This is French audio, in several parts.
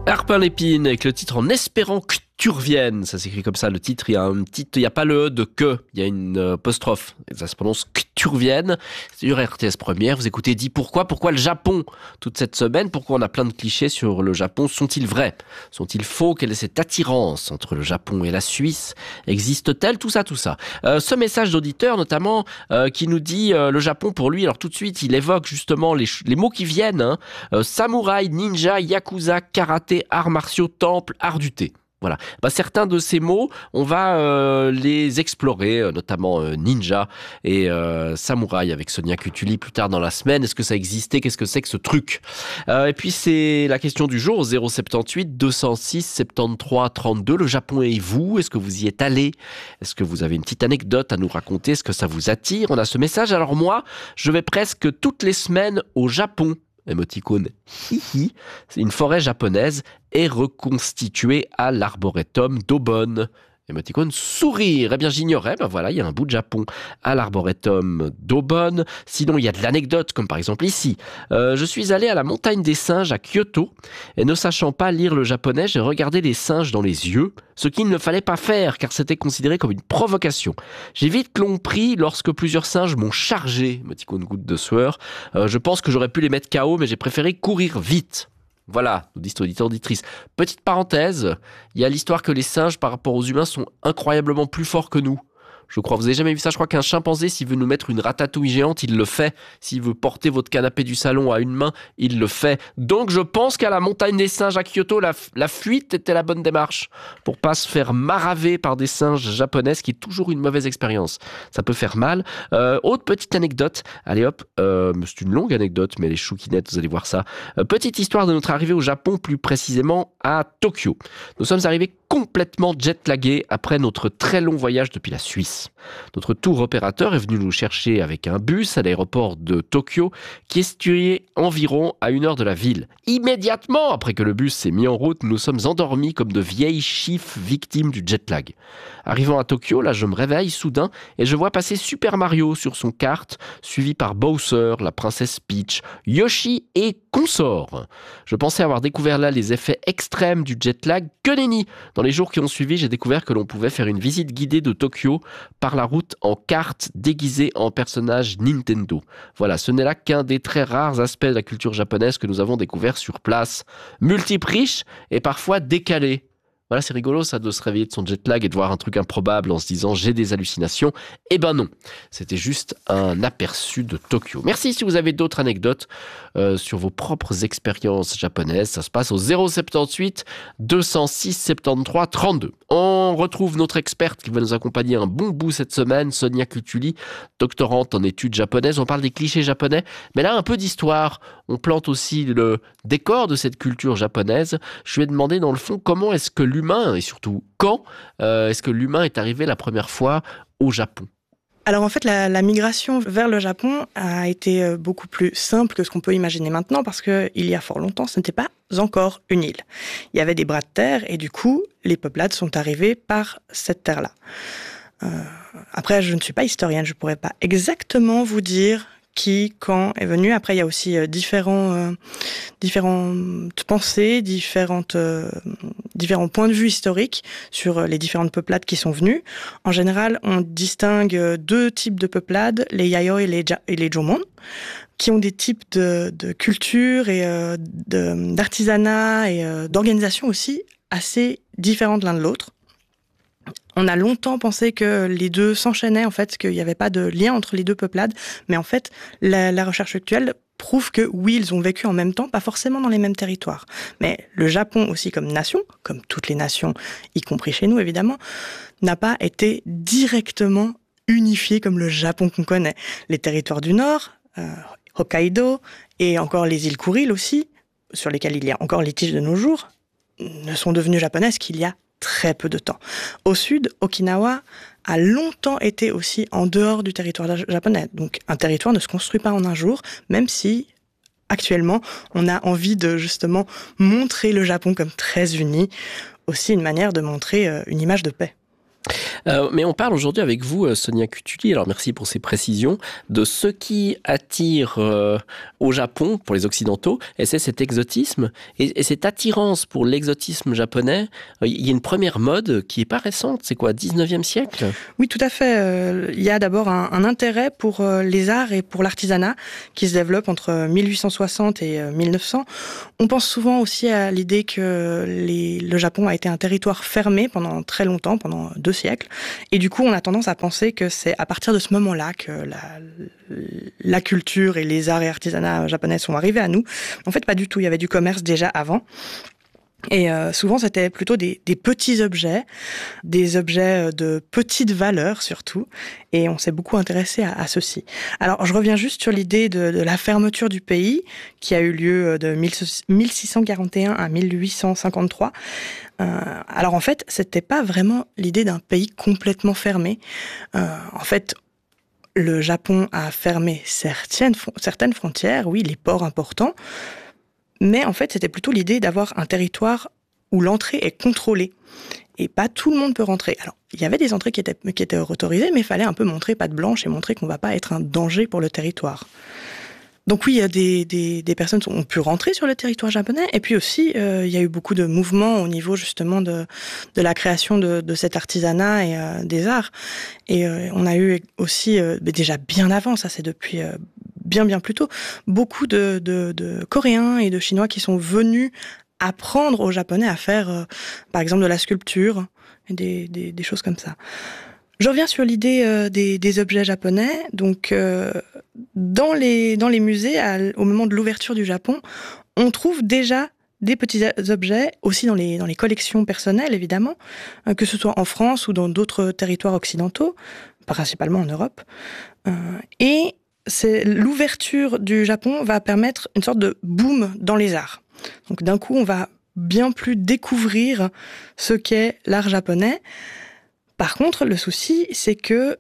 Harpin Lépine avec le titre En espérant que tu reviennes. Ça s'écrit comme ça, le titre, il y a pas le E de que, il y a une apostrophe. Et ça se prononce que tu reviennes. C'est sur RTS Première. Vous écoutez Dis pourquoi le Japon toute cette semaine? Pourquoi on a plein de clichés sur le Japon? Sont-ils vrais? Sont-ils faux? Quelle est cette attirance entre le Japon et la Suisse? Existe-t-elle? Tout ça. Ce message d'auditeur notamment qui nous dit le Japon pour lui, alors tout de suite il évoque justement les mots qui viennent, samouraï, ninja, yakuza, karaté, arts martiaux, temple, art du thé. Voilà. Certains de ces mots, on va les explorer, notamment ninja et samouraï avec Sonia Cutuli plus tard dans la semaine. Est-ce que ça existait? Qu'est-ce que c'est que ce truc? Et puis c'est la question du jour, 078 206 73 32. Le Japon et vous, est-ce que vous y êtes allé? Est-ce que vous avez une petite anecdote à nous raconter? Est-ce que ça vous attire? On a ce message. Alors moi, je vais presque toutes les semaines au Japon. Émoticône hihi, c'est une forêt japonaise est reconstituée à l'arboretum d'Aubonne. Émoticône sourire. Eh bien, j'ignorais. Voilà, il y a un bout de Japon à l'arboretum d'Aubonne. Sinon, il y a de l'anecdote, comme par exemple ici. Je suis allé à la montagne des singes à Kyoto et ne sachant pas lire le japonais, j'ai regardé les singes dans les yeux, ce qu'il ne fallait pas faire car c'était considéré comme une provocation. J'ai vite compris lorsque plusieurs singes m'ont chargé. Émoticône goutte de sueur. Je pense que j'aurais pu les mettre KO, mais j'ai préféré courir vite. Voilà, nous disent auditeurs, auditrices. Petite parenthèse, il y a l'histoire que les singes par rapport aux humains sont incroyablement plus forts que nous. Je crois, vous avez jamais vu ça? Je crois qu'un chimpanzé, s'il veut nous mettre une ratatouille géante, il le fait. S'il veut porter votre canapé du salon à une main, il le fait. Donc je pense qu'à la montagne des singes à Kyoto, la fuite était la bonne démarche. Pour pas se faire maraver par des singes japonais, ce qui est toujours une mauvaise expérience. Ça peut faire mal. Autre petite anecdote. Allez hop, c'est une longue anecdote, mais les chouquinettes, vous allez voir ça. Petite histoire de notre arrivée au Japon, plus précisément à Tokyo. Nous sommes arrivés complètement jet-lagués après notre très long voyage depuis la Suisse. Notre tour opérateur est venu nous chercher avec un bus à l'aéroport de Tokyo qui est situé environ à 1 heure de la ville. Immédiatement après que le bus s'est mis en route, nous sommes endormis comme de vieilles chiffres victimes du jet-lag. Arrivant à Tokyo, là je me réveille soudain et je vois passer Super Mario sur son kart, suivi par Bowser, la princesse Peach, Yoshi et consorts. Je pensais avoir découvert là les effets extrêmes du jet-lag. Que nenni! Dans les jours qui ont suivi, j'ai découvert que l'on pouvait faire une visite guidée de Tokyo par la route en carte déguisée en personnage Nintendo. Voilà, ce n'est là qu'un des très rares aspects de la culture japonaise que nous avons découvert sur place. Multiple, riche et parfois décalé. Voilà, c'est rigolo ça de se réveiller de son jet lag et de voir un truc improbable en se disant j'ai des hallucinations. Eh ben non, c'était juste un aperçu de Tokyo. Merci si vous avez d'autres anecdotes sur vos propres expériences japonaises. Ça se passe au 078 206 73 32. On retrouve notre experte qui va nous accompagner un bon bout cette semaine, Sonia Cutuli, doctorante en études japonaises. On parle des clichés japonais, mais là un peu d'histoire. On plante aussi le décor de cette culture japonaise. Je lui ai demandé dans le fond comment est-ce que l'humain, et surtout quand, est-ce que l'humain est arrivé la première fois au Japon? Alors en fait, la migration vers le Japon a été beaucoup plus simple que ce qu'on peut imaginer maintenant parce que il y a fort longtemps, ce n'était pas encore une île. Il y avait des bras de terre et du coup, les peuplades sont arrivées par cette terre-là. Après, je ne suis pas historienne, je pourrais pas exactement vous dire qui, quand est venu. Après, il y a aussi différentes pensées, différents points de vue historiques sur les différentes peuplades qui sont venues. En général, on distingue 2 types de peuplades, les Yayoi et les Jomon, qui ont des types de culture et d'artisanat et d'organisation aussi assez différentes l'un de l'autre. On a longtemps pensé que les deux s'enchaînaient, en fait, qu'il n'y avait pas de lien entre les deux peuplades. Mais en fait, la recherche actuelle prouve que oui, ils ont vécu en même temps, pas forcément dans les mêmes territoires. Mais le Japon aussi comme nation, comme toutes les nations, y compris chez nous évidemment, n'a pas été directement unifié comme le Japon qu'on connaît. Les territoires du Nord, Hokkaido, et encore les îles Kuriles aussi, sur lesquelles il y a encore litige de nos jours, ne sont devenues japonaises qu'il y a très peu de temps. Au sud, Okinawa a longtemps été aussi en dehors du territoire japonais. Donc un territoire ne se construit pas en un jour, même si actuellement on a envie de justement montrer le Japon comme très uni, aussi une manière de montrer une image de paix. Mais on parle aujourd'hui avec vous, Sonia Cutuli, alors merci pour ces précisions, de ce qui attire au Japon, pour les Occidentaux, et c'est cet exotisme, et cette attirance pour l'exotisme japonais. Il y a une première mode qui n'est pas récente, c'est quoi, 19e siècle ? Oui, tout à fait. Il y a d'abord un intérêt pour les arts et pour l'artisanat qui se développe entre 1860 et 1900. On pense souvent aussi à l'idée que le Japon a été un territoire fermé pendant très longtemps, pendant 2 siècles. Et du coup, on a tendance à penser que c'est à partir de ce moment-là que la culture et les arts et artisanats japonais sont arrivés à nous. En fait, pas du tout. Il y avait du commerce déjà avant. Et souvent, c'était plutôt des petits objets, des objets de petite valeur surtout. Et on s'est beaucoup intéressé à ceci. Alors, je reviens juste sur l'idée de la fermeture du pays qui a eu lieu de 1641 à 1853. Alors, en fait, c'était pas vraiment l'idée d'un pays complètement fermé. En fait, le Japon a fermé certaines frontières, oui, les ports importants. Mais en fait, c'était plutôt l'idée d'avoir un territoire où l'entrée est contrôlée. Et pas tout le monde peut rentrer. Alors, il y avait des entrées qui étaient autorisées, mais il fallait un peu montrer patte blanche et montrer qu'on ne va pas être un danger pour le territoire. Donc oui, des personnes ont pu rentrer sur le territoire japonais. Et puis aussi, il y a eu beaucoup de mouvements au niveau justement de la création de cet artisanat et des arts. Et on a eu aussi, déjà bien avant, ça c'est depuis bien plus tôt, beaucoup de Coréens et de Chinois qui sont venus apprendre aux Japonais à faire, par exemple, de la sculpture, et des choses comme ça. Je reviens sur l'idée des objets japonais. Donc, dans les musées, au moment de l'ouverture du Japon, on trouve déjà des petits objets, aussi dans les collections personnelles, évidemment, que ce soit en France ou dans d'autres territoires occidentaux, principalement en Europe. Et l'ouverture du Japon va permettre une sorte de boom dans les arts. Donc d'un coup, on va bien plus découvrir ce qu'est l'art japonais. Par contre, le souci, c'est que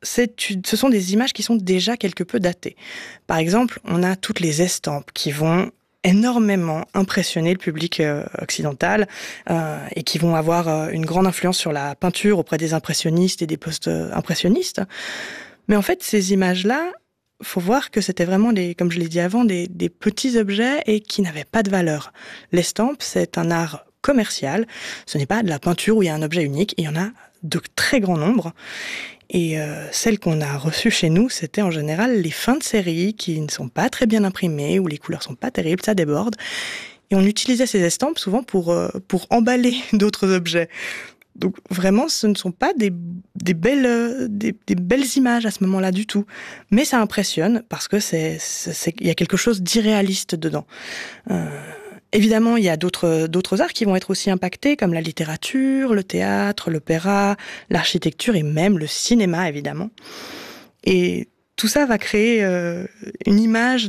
ce sont des images qui sont déjà quelque peu datées. Par exemple, on a toutes les estampes qui vont énormément impressionner le public occidental et qui vont avoir une grande influence sur la peinture auprès des impressionnistes et des post-impressionnistes. Mais en fait, ces images-là, faut voir que c'était vraiment, comme je l'ai dit avant, des petits objets et qui n'avaient pas de valeur. L'estampe, c'est un art commercial. Ce n'est pas de la peinture où il y a un objet unique. Il y en a de très grands nombres. Et celles qu'on a reçues chez nous, c'était en général les fins de série qui ne sont pas très bien imprimées, où les couleurs sont pas terribles, ça déborde. Et on utilisait ces estampes souvent pour emballer d'autres objets. Donc vraiment, ce ne sont pas des belles images à ce moment-là du tout. Mais ça impressionne parce que il y a quelque chose d'irréaliste dedans. Évidemment, il y a d'autres arts qui vont être aussi impactés, comme la littérature, le théâtre, l'opéra, l'architecture et même le cinéma, évidemment. Et tout ça va créer une image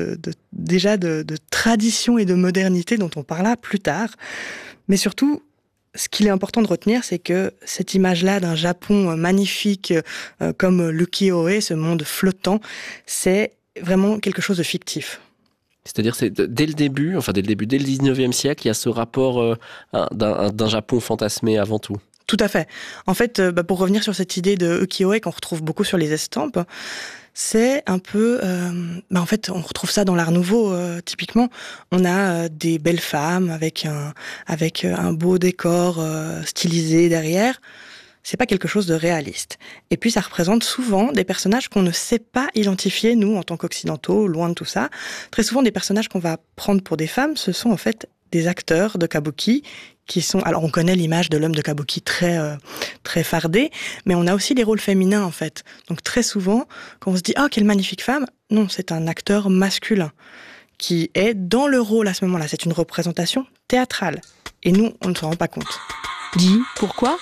déjà de tradition et de modernité dont on parlera plus tard. Mais surtout, ce qu'il est important de retenir, c'est que cette image-là d'un Japon magnifique comme l'ukiyo-e, ce monde flottant, c'est vraiment quelque chose de fictif. C'est-à-dire, dès le début, dès le 19e siècle, il y a ce rapport d'un Japon fantasmé avant tout. Tout à fait. En fait, pour revenir sur cette idée de ukiyo-e qu'on retrouve beaucoup sur les estampes, c'est un peu... en fait, on retrouve ça dans l'art nouveau, typiquement. On a des belles femmes avec un beau décor stylisé derrière. C'est pas quelque chose de réaliste. Et puis, ça représente souvent des personnages qu'on ne sait pas identifier, nous, en tant qu'occidentaux, loin de tout ça. Très souvent, des personnages qu'on va prendre pour des femmes, ce sont en fait des acteurs de kabuki qui sont... Alors, on connaît l'image de l'homme de kabuki très fardé, mais on a aussi les rôles féminins, en fait. Donc, très souvent, quand on se dit « Ah, quelle magnifique femme !» Non, c'est un acteur masculin qui est dans le rôle à ce moment-là. C'est une représentation théâtrale. Et nous, on ne s'en rend pas compte. Dis, pourquoi ?